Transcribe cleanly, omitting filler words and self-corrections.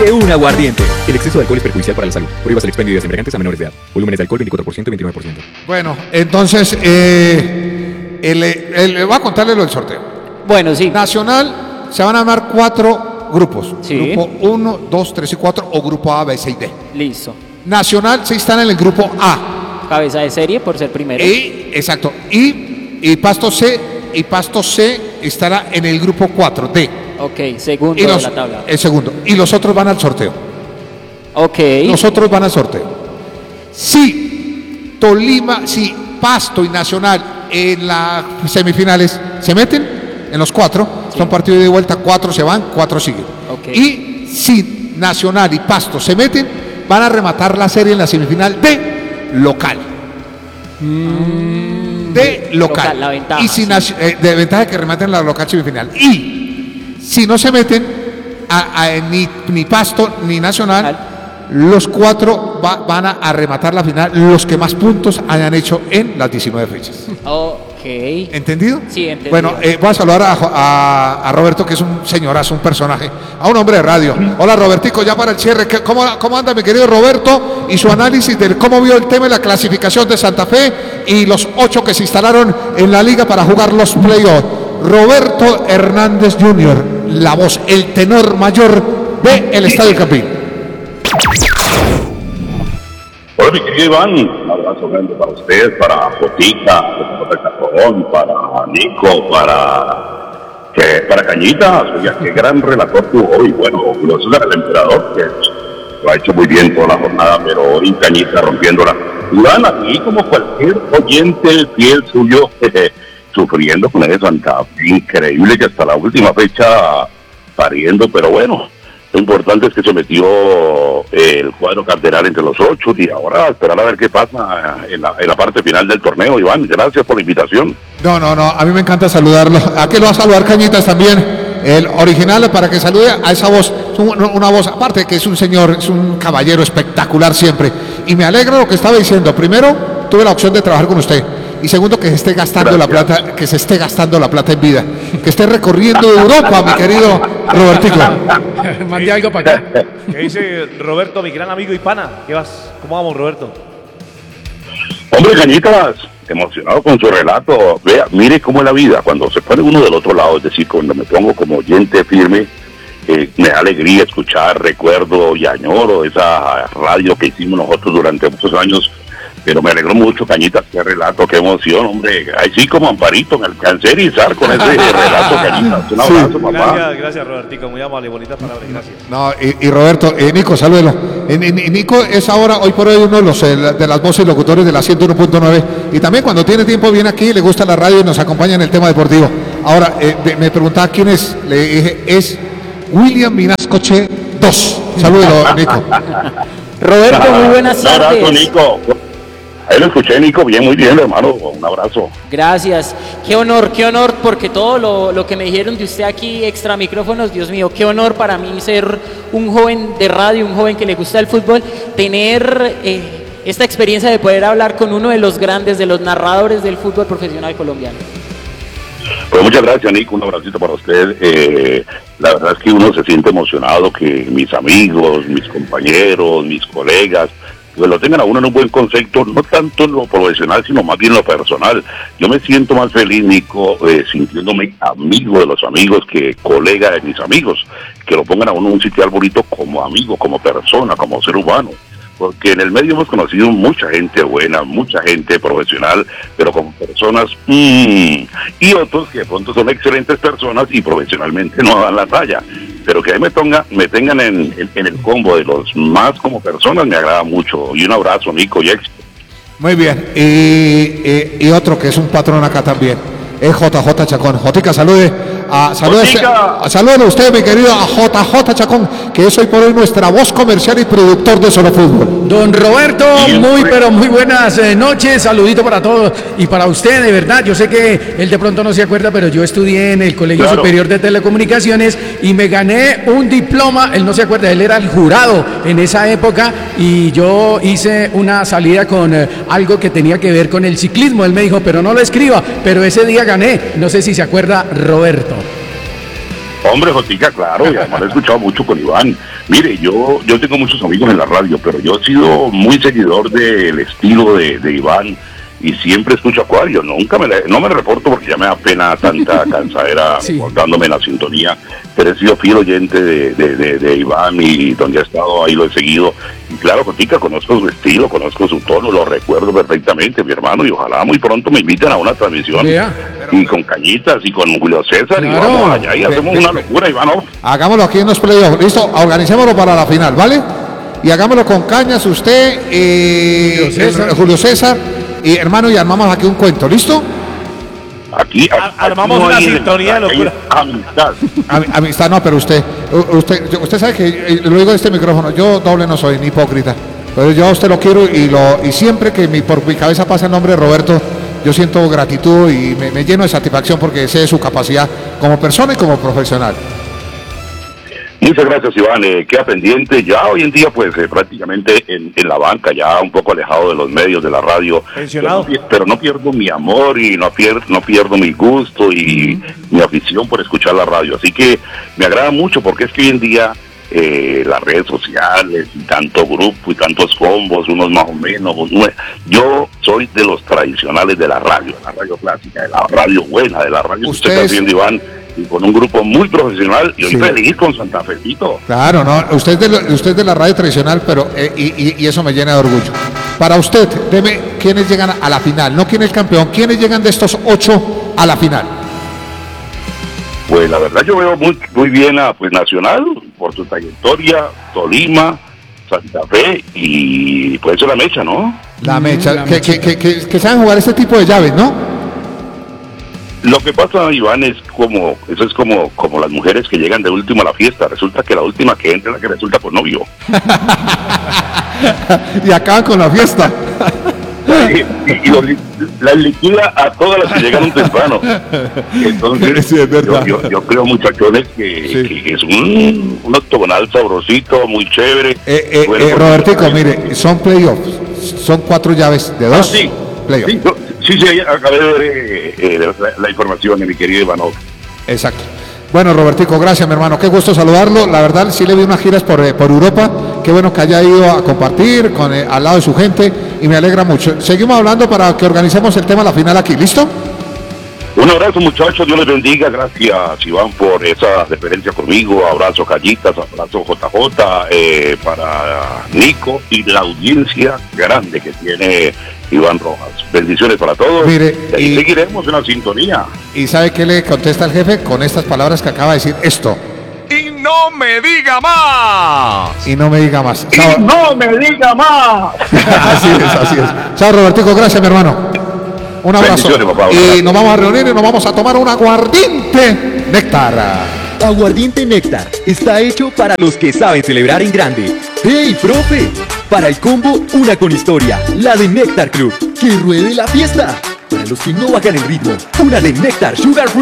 que un aguardiente. El exceso de alcohol es perjudicial para la salud. Prohíbas el expendio de bebidas embriagantes a menores de edad. Volúmenes de alcohol 24% y 29%. Bueno, entonces, voy a contarle lo del sorteo. Bueno, sí. Nacional, se van a armar 4 grupos. Sí. Grupo 1, 2, 3 y 4 o grupo A, B, C y D. Listo. Nacional se instala en el grupo A. Cabeza de serie por ser primero. Exacto. Y Pasto C estará en el grupo 4, D. Ok, segundo Y de la tabla. el segundo. Y los otros van al sorteo. Ok. Los otros van al sorteo. Si Tolima, si Pasto y Nacional en las semifinales se meten en los 4, Sí. son partidos de vuelta, 4 se van, 4 siguen. Ok. Y si Nacional y Pasto se meten, van a rematar la serie en la semifinal de local. De local. La ventaja. Y si de ventaja que rematen la local semifinal. Y si no se meten ni Pasto ni Nacional, los 4 van a rematar la final los que más puntos hayan hecho en las 19 fechas. Ok. ¿Entendido? Sí, entendido. Bueno, voy a saludar a Roberto, que es un señorazo, un personaje, a un hombre de radio. Hola, Robertico, ya para el cierre, ¿cómo anda mi querido Roberto? Y su análisis de cómo vio el tema de la clasificación de Santa Fe y los 8 que se instalaron en la liga para jugar los playoffs. Roberto Hernández Jr., la voz, el tenor mayor del Estadio Campín. Hola, mi querido Iván, un abrazo grande para usted, para Jotica, para Nico, para Cañitas. Oiga, qué gran relator tuvo hoy. Bueno, los del emperador, que lo ha hecho muy bien toda la jornada, pero hoy Cañitas rompiéndola. Iván, aquí como cualquier oyente fiel suyo, sufriendo con ese Santa Fe, increíble que hasta la última fecha pariendo, pero bueno. Lo importante es que se metió el cuadro cardenal entre los 8 y ahora esperar a ver qué pasa en la parte final del torneo. Iván, gracias por la invitación. No, a mí me encanta saludarlo. ¿A qué lo va a saludar Cañitas también? El original, para que salude a esa voz, una voz, aparte que es un señor, es un caballero espectacular siempre. Y me alegra lo que estaba diciendo. Primero, tuve la opción de trabajar con usted. Y segundo, que se esté gastando la plata, en vida. Que esté recorriendo Europa, mi querido Robertico. Mande algo para acá. ¿Qué dice Roberto, mi gran amigo y pana? ¿Qué vas? ¿Cómo vamos, Roberto? Hombre, Cañitas, emocionado con su relato. Vea, mire cómo es la vida. Cuando se pone uno del otro lado, es decir, cuando me pongo como oyente firme, me da alegría escuchar, recuerdo y añoro esa radio que hicimos nosotros durante muchos años. Pero me alegró mucho, Cañitas, qué relato, qué emoción, hombre. Así como Amparito, me alcancé a erizar con ese relato, Cañitas. Un abrazo, papá. Gracias, Robertico, muy amable, bonitas palabras, gracias. No, y Roberto, Nico, salúdelo. Nico es ahora, hoy por hoy, uno de los de las voces locutores de la 101.9. Y también cuando tiene tiempo viene aquí, le gusta la radio y nos acompaña en el tema deportivo. Ahora, me preguntaba quién es. Le dije, es William Vinascoche 2. Salúdelo, Nico. Roberto, muy buenas tardes. Un abrazo, Nico. Ahí lo escuché, Nico, muy bien, hermano, un abrazo. Gracias, qué honor, porque todo lo que me dijeron de usted aquí, extra micrófonos, Dios mío, qué honor para mí ser un joven de radio, un joven que le gusta el fútbol, tener esta experiencia de poder hablar con uno de los grandes, de los narradores del fútbol profesional colombiano. Pues muchas gracias, Nico, un abracito para usted. La verdad es que uno se siente emocionado que mis amigos, mis compañeros, mis colegas, que lo tengan a uno en un buen concepto, no tanto en lo profesional, sino más bien en lo personal. Yo me siento más feliz, Nico, sintiéndome amigo de los amigos que colega de mis amigos, que lo pongan a uno en un sitio bonito como amigo, como persona, como ser humano. Porque en el medio hemos conocido mucha gente buena, mucha gente profesional, pero como personas, y otros que de pronto son excelentes personas y profesionalmente no dan la talla. Pero que ahí me tengan en el combo de los más como personas, me agrada mucho. Y un abrazo, Nico, y éxito. Muy bien. Y otro que es un patrón acá también, es JJ Chacón. Jotica, salúdele a usted, mi querido JJ Chacón, que es hoy por hoy nuestra voz comercial y productor de Solo Fútbol. Don Roberto, muy buenas noches, saludito para todos y para usted, de verdad. Yo sé que él de pronto no se acuerda, pero yo estudié en el Colegio Superior de Telecomunicaciones y me gané un diploma. Él no se acuerda, él era el jurado en esa época y yo hice una salida con algo que tenía que ver con el ciclismo. Él me dijo, pero no lo escriba, pero ese día gané. No sé si se acuerda, Roberto. Hombre, Jotica, claro, y además he escuchado mucho con Iván. Mire, yo tengo muchos amigos en la radio, pero yo he sido muy seguidor del estilo de Iván y siempre escucho Acuario. No me reporto porque ya me da pena tanta cansadera dándome la sintonía, pero he sido fiel oyente de Iván y donde ha estado ahí lo he seguido. Y claro, Jotica, conozco su estilo, conozco su tono, lo recuerdo perfectamente, mi hermano, y ojalá muy pronto me inviten a una transmisión. Y con Cañitas y con Julio César, y vamos allá y hacemos una locura, Iván. Hagámoslo aquí en los playoffs, listo, organicémoslo para la final, ¿vale? Y hagámoslo con Cañas, usted, Julio César, y hermano, y armamos aquí un cuento, ¿listo? Aquí armamos una sintonía de locura. Amistad. No, pero usted sabe que lo digo de este micrófono, yo doble no soy, ni hipócrita, pero yo a usted lo quiero y siempre que por mi cabeza pasa el nombre de Roberto, yo siento gratitud y me lleno de satisfacción porque sé de su capacidad como persona y como profesional. Muchas gracias, Iván. Queda pendiente ya hoy en día, pues prácticamente en la banca, ya un poco alejado de los medios de la radio. Pero no pierdo mi amor y no pierdo mi gusto y mi afición por escuchar la radio. Así que me agrada mucho porque es que hoy en día las redes sociales y tanto grupo y tantos combos, unos más o menos. Yo soy de los tradicionales de la radio clásica, de la radio buena, de la radio que usted está haciendo, Iván. Y con un grupo muy profesional y hoy feliz con Santa Fecito. Claro, no, usted de la radio tradicional, pero y eso me llena de orgullo. Para usted, deme quiénes llegan a la final, no quién es campeón, quiénes llegan de estos 8 a la final. Pues la verdad yo veo muy bien a pues Nacional por su trayectoria, Tolima, Santa Fe y por eso la Mecha, ¿no? La Mecha, que saben jugar este tipo de llaves, ¿no? Lo que pasa, Iván, es como las mujeres que llegan de último a la fiesta. Resulta que la última que entra es la que resulta con novio. Y acaban con la fiesta. Y la liquida a todas las que llegaron temprano. Entonces, sí, yo creo, muchachones, que es un octogonal sabrosito, muy chévere. Robertico, mire, son playoffs. Son 4 llaves de 2 playoffs. Sí, acabé de ver la información de mi querido Ivanov. Exacto. Bueno, Robertico, gracias, mi hermano. Qué gusto saludarlo. La verdad, sí le vi unas giras por Europa. Qué bueno que haya ido a compartir al lado de su gente y me alegra mucho. Seguimos hablando para que organicemos el tema de la final aquí. ¿Listo? Un abrazo, muchachos. Dios les bendiga. Gracias, Iván, por esa referencia conmigo. Abrazo, Callitas. Abrazo, JJ. Para Nico y la audiencia grande que tiene Iván Rojas. Bendiciones para todos. Mire, y seguiremos en la sintonía. ¿Y sabe qué le contesta el jefe? Con estas palabras que acaba de decir esto. ¡Y no me diga más! Y no me diga más. ¡Y no me diga más! Así es. Chao, Robertico. Gracias, mi hermano. Un abrazo. Papá, y nos vamos a reunir y nos vamos a tomar un aguardiente Néctar. Aguardiente Néctar está hecho para los que saben celebrar en grande. ¡Hey, profe! Para el combo, una con historia, la de Néctar Club. ¡Que ruede la fiesta! Para los que no bajan el ritmo, una de Néctar Sugar Free.